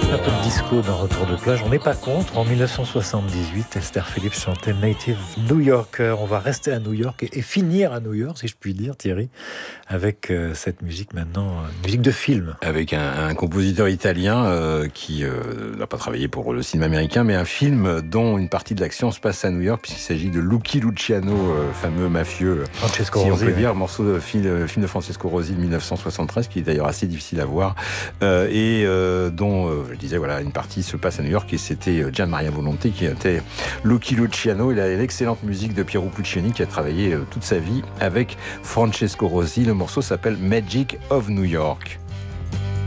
Un peu de disco dans Retour de plage, on n'est pas contre. En 1978, Esther Phillips chantait Native New Yorker. On va rester à New York et finir à New York, si je puis dire, Thierry, avec cette musique maintenant, musique de film. Avec un compositeur italien qui n'a pas travaillé pour le cinéma américain, mais un film dont une partie de l'action se passe à New York, puisqu'il s'agit de Lucky Luciano, fameux mafieux, Francesco si Rosi, on peut dire, morceau de film de Francesco Rosi de 1973, qui est d'ailleurs assez difficile à voir, dont, je disais, voilà, une partie se passe à New York, et c'était Gian Maria Volonté qui était Lucky Luciano. Il a l'excellente musique de Piero Puccini, qui a travaillé toute sa vie avec Francesco Rosi. Le morceau s'appelle Magic of New York.